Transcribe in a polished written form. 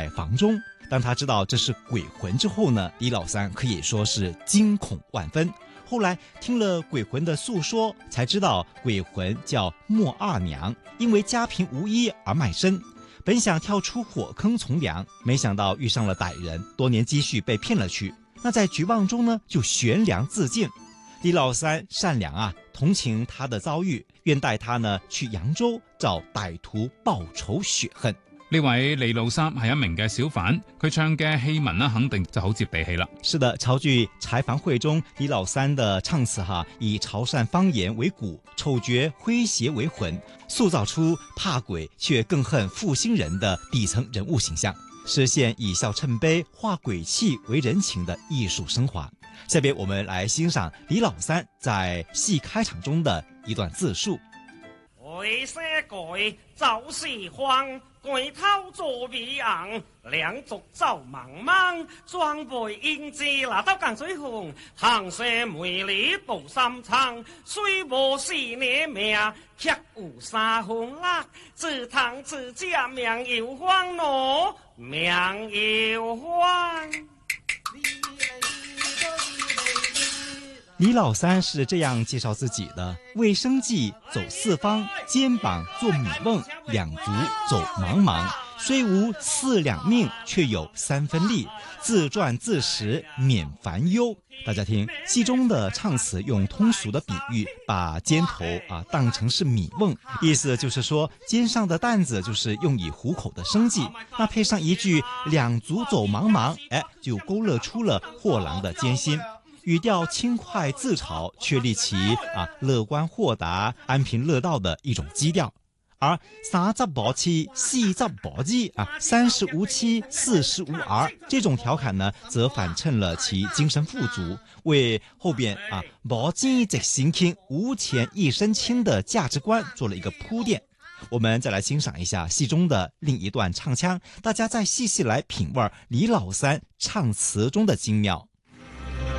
在房中。当他知道这是鬼魂之后呢，李老三可以说是惊恐万分。后来听了鬼魂的诉说，才知道鬼魂叫莫二娘，因为家贫无依而卖身。本想跳出火坑从良，没想到遇上了歹人，多年积蓄被骗了去。那在绝望中呢，就悬梁自尽。李老三善良啊，同情他的遭遇，愿带他呢去揚州找歹徒報仇雪恨。 呢位李老三係一名嘅小販，佢唱嘅戲文呢，肯定就好接地氣啦。 是的，潮劇柴房會中李老三的唱詞以潮汕方言為骨，丑角詼諧為魂，塑造出怕鬼卻更恨負心人的底層人物形象，實現以笑趁悲化鬼氣為人情的藝術升華。下邊我們來欣賞李老三在戲開場中的一段自述。 為些鬼就是慌，鬼頭做尾硬，兩足走茫茫，裝備英姿拿刀趕水紅，行些梅里步三倉，雖無是你命，卻有三分力，自堂自家命有慌喏，命有慌。 李老三是這樣介紹自己的：為生計走四方，肩膀做米甕，兩足走茫茫。雖無四兩命，卻有三分力，自賺自食免煩憂。大家聽，戲中的唱詞用通俗的比喻，把肩頭當成是米甕，意思就是說肩上的擔子就是用以糊口的生計。那配上一句兩足走茫茫，就勾勒出了貨郎的艱辛。語調輕快自嘲，卻立其樂觀豁達、安貧樂道的一種基調。而三十無妻，四十無兒三十無妻，四十無兒，這種調侃呢，則反襯了其精神富足，為後邊無錢一身輕，無錢一身輕的價值觀做了一個鋪墊。我們再來欣賞一下戲中的另一段唱腔，大家再細細來品味李老三唱詞中的精妙。